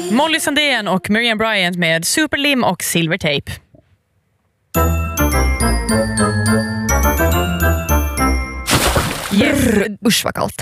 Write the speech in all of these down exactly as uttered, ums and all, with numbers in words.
Molly Sandén och Miriam Bryant med Superlim och Silvertape. Brr, usch vad kallt.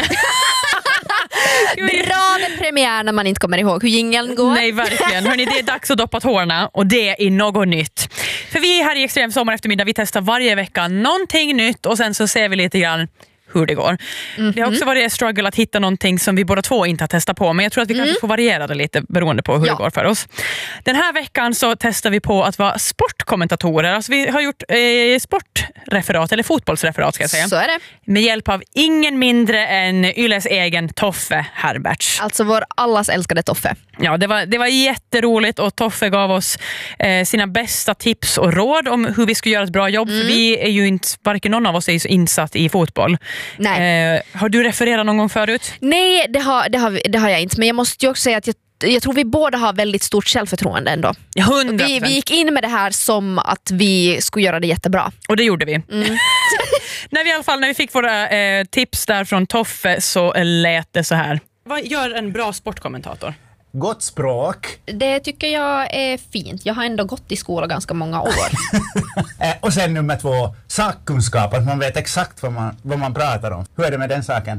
Bra med premiär när man inte kommer ihåg hur jingeln går. Nej, verkligen. Hörrni, det är dags att doppa tårna och det är något nytt. För vi är här i Extrem Sommar eftermiddag. Vi testar varje vecka någonting nytt och sen så ser vi lite grann hur det går. Mm-hmm. Det har också varit en struggle att hitta någonting som vi båda två inte har testat på, men jag tror att vi mm. kanske får variera det lite beroende på hur ja. det går för oss. Den här veckan så testar vi på att vara sportkommentatorer. Alltså vi har gjort eh, sportreferat eller fotbollsreferat ska jag säga. Så är det. Med hjälp av ingen mindre än Yles egen Toffe Herberts. Alltså vår allas älskade Toffe. Ja, det var, det var jätteroligt och Toffe gav oss eh, sina bästa tips och råd om hur vi skulle göra ett bra jobb. Mm. För vi är ju inte, varken någon av oss är så insatt i fotboll. Nej. Eh, har du refererat någon gång förut? Nej, det har, det, har, det har jag inte. Men jag måste ju också säga att jag, jag tror vi båda har väldigt stort självförtroende ändå. hundra procent. Vi, vi gick in med det här som att vi skulle göra det jättebra. Och det gjorde vi. Mm. när vi i alla fall när vi fick våra eh, tips där från Toffe så lät det så här. Vad gör en bra sportkommentator? Gott språk. Det tycker jag är fint. Jag har ändå gått i skola ganska många år. Och sen nummer två, sakkunskap. Att man vet exakt vad man, vad man pratar om. Hur är det med den saken?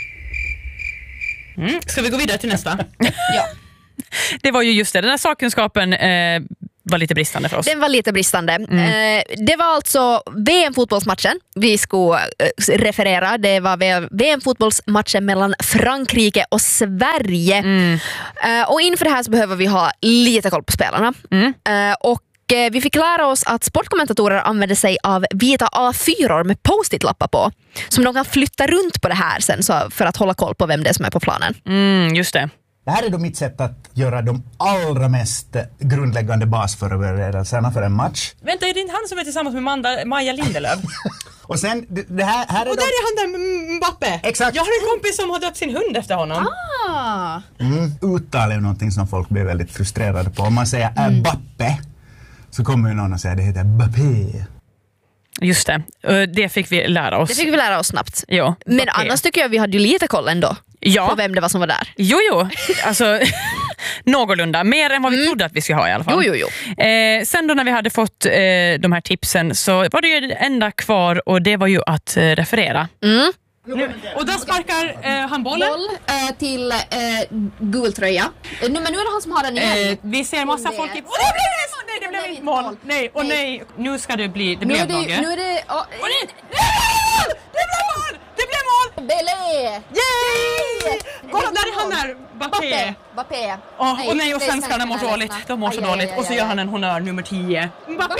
Mm. Ska vi gå vidare till nästa? Ja. Det var ju just det, den här sakkunskapen eh, var lite bristande för oss. Den var lite bristande. Mm. Eh, det var alltså V M-fotbollsmatchen vi skulle eh, referera. Det var V M-fotbollsmatchen mellan Frankrike och Sverige. Mm. Eh, och inför det här så behöver vi ha lite koll på spelarna. Mm. Eh, och vi fick lära oss att sportkommentatorer använder sig av vita A fyra med post-it-lappar på. Som de kan flytta runt på det här sen så för att hålla koll på vem det är som är på planen. Mm, just det. Det här är då mitt sätt att göra de allra mest grundläggande basförberedelserna för en match. Vänta, är det inte han som är tillsammans med Manda, Maja Lindelöf? Och sen, det, det här, här är Och då... där är han där, Mbappe. Exakt. Jag har en kompis som har döpt sin hund efter honom. Ah. Mm, uttal är någonting som folk blir väldigt frustrerade på. Om man säger mm. Mbappe så kommer ju någon att säga det heter Mbappé. Just det, det fick vi lära oss. Det fick vi lära oss snabbt. Jo, men Mbappé. Annars tycker jag vi hade ju lite koll ändå. Ja. På vem det var som var där. Jo, jo. Alltså, någorlunda. Mer än vad vi mm. trodde att vi skulle ha i alla fall. Jo, jo, jo. Eh, sen då när vi hade fått eh, de här tipsen så var det ju det enda kvar och det var ju att eh, referera. Mm. Nu, och där sparkar eh, han bollen. Boll eh, till eh, gul tröja. Eh, nu, men nu är det han som har den igen. Eh, vi ser massa det. folk i... Oh, det blev, nej, det blev inte mål. Nej, och nej. nej, nu ska det bli... Det nu blev är det, något. Nu är det... Oh, och det, det blev mål! Det blev mål! Belé! Yay! Kolla, där är han där. Mbappé. Mbappé. Oh, nej, och nej, och svenskarna mår så dåligt. De mår så aj, dåligt. Aj, aj, och så gör han en honör nummer tio. Mbappé!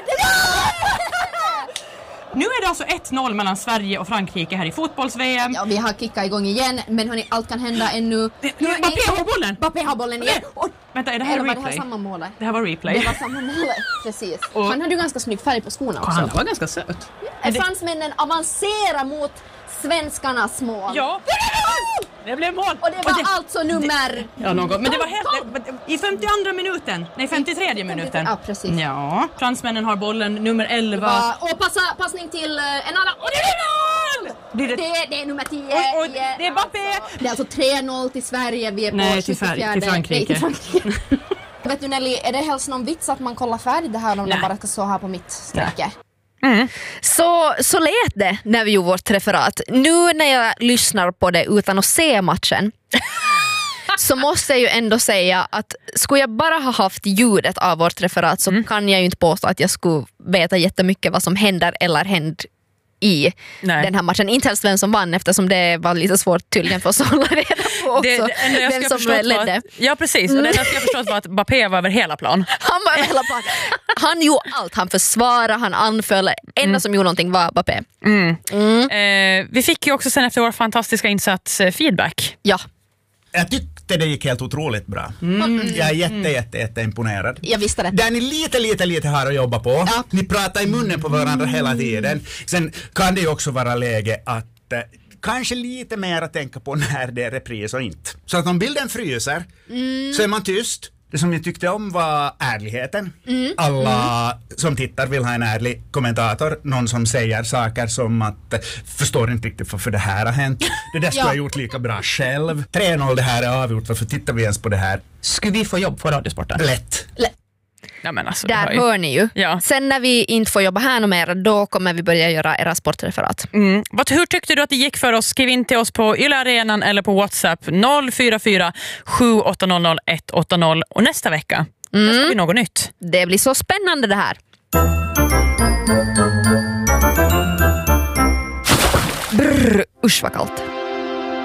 Nu är det alltså ett noll mellan Sverige och Frankrike här i fotbolls-V M. Ja, vi har kickat igång igen, men hörni, allt kan hända ännu. Mbappé har bollen! Mbappé har bollen igen. Och, vänta, är det här replay? replay? Det här samma mål. Det här var replay. Det var samma mål, precis. Och, han hade ju ganska snygg färg på skorna också. Han var ganska söt. Fransmännen avancerar mot svenskarnas mål. Ja, det blev mål! Och det var och det, alltså nummer... Det, ja, något. Men det var helt... I femtioandra minuten. Nej, femtiotredje minuten. Ja, precis. Ja, fransmännen har bollen, nummer elva. Va, och passa, passning till uh, en annan... Och det är mål! Det, det, det är nummer tio. Och, och, det är Mbappé. Alltså, det är alltså tre noll till Sverige. Vi är på Nej, till, fär, till Frankrike. Nej, till Frankrike. Vet du Nelly, är det helst någon vits att man kollar färdigt det här om man bara ska stå här på mitt sträcke? Mm. Så, så lät det när vi gjorde vårt referat. Nu när jag lyssnar på det utan att se matchen så måste jag ju ändå säga att skulle jag bara ha haft ljudet av vårt referat så mm. kan jag ju inte påstå att jag skulle veta jättemycket vad som händer eller händer i Nej. den här matchen. Inte helst vem som vann eftersom det var lite svårt tydligen för oss att hålla reda på också. Det, det vem som ledde. Att, ja precis, och det enda jag förstått var att Mbappé var över hela plan. Han var över hela plan. Han gjorde allt, han försvarade, han anföll. Enda mm. som gjorde någonting var Mbappé. Mm. Mm. Eh, vi fick ju också sen efter vår fantastiska insats eh, feedback. Ja. Jag tyckte det gick helt otroligt bra. Mm. Jag är jätte, jätte, jätte imponerad. Jag visste det. Där ni lite, lite, lite har att jobba på. Ja. Ni pratar i munnen på varandra hela tiden. Sen kan det ju också vara läge att eh, kanske lite mer att tänka på när det är repris och inte. Så att om bilden fryser mm. så är man tyst. Det som jag tyckte om var ärligheten. Mm. Alla mm. som tittar vill ha en ärlig kommentator. Någon som säger saker som att förstår inte riktigt varför det här har hänt. Det där skulle Ja. jag gjort lika bra själv. tre noll det här är avgjort. Varför tittar vi ens på det här? Skulle vi få jobb på Radiosporten? Lätt. Lä- Ja, men alltså, Där det har ju- hör ni ju. Ja. Sen när vi inte får jobba här mer, då kommer vi börja göra era sportreferat. Mm. Vad, hur tyckte du att det gick för oss? Skriv in till oss på Yle Arenan eller på WhatsApp noll fyra fyra sju åtta noll noll ett åtta noll. Och nästa vecka Mm. testar vi något nytt. Det blir så spännande det här. Brr, usch vad kallt.